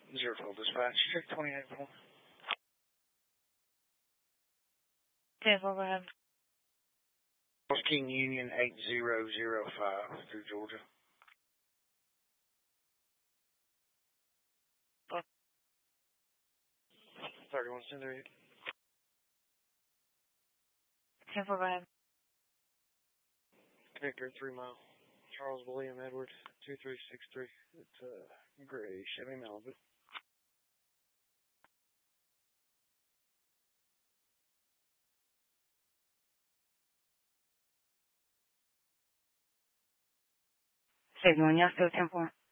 012 dispatch. Check 28 for 10-4, go ahead. King Union 8005 through Georgia. 31 Center 8. 10-4, go ahead. Connector 3 mile. Charles William Edwards 2363. It's a gray Chevy Malibu. Signal, y'all still 10-4.